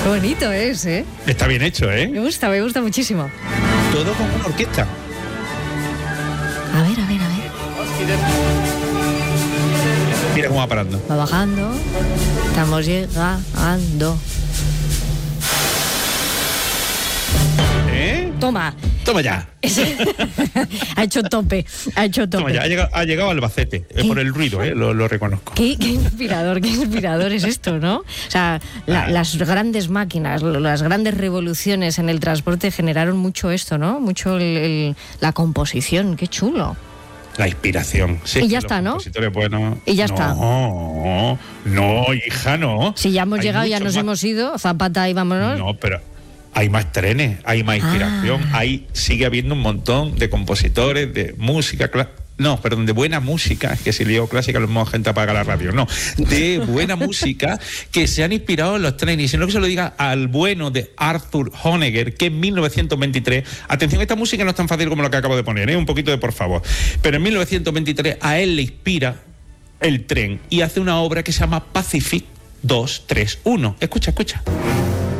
Qué bonito es, ¿eh? Está bien hecho, ¿eh? Me gusta muchísimo. Todo con una orquesta. A ver. Mira cómo va parando. Va bajando. Estamos llegando. Toma. Toma ya. Ha hecho tope. Toma ya, ha llegado al Albacete. Por el ruido, lo reconozco. Qué inspirador es esto, ¿no? O sea, las grandes máquinas, las grandes revoluciones en el transporte generaron mucho esto, ¿no? Mucho la composición. Qué chulo. La inspiración. Sí, y ya está, ¿no? Buenos. Y ya está. No, hija, no. Si ya hemos llegado, ya nos hemos ido, Zapata y vámonos. No, pero hay más trenes, hay más inspiración, sigue habiendo un montón de compositores, de música, de buena música, es que si digo clásica, lo mismo gente apaga la radio, de buena música que se han inspirado en los trenes, y si no que se lo diga al bueno de Arthur Honegger, que en 1923, atención, esta música no es tan fácil como lo que acabo de poner, un poquito de por favor, pero en 1923 a él le inspira el tren y hace una obra que se llama Pacific 231, escucha.